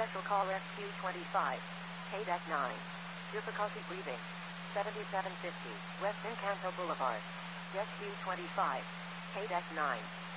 Commercial call SQ25. KDEC 9. Difficulty breathing. 7750 West Encanto Boulevard. SQ25. KDEC 9.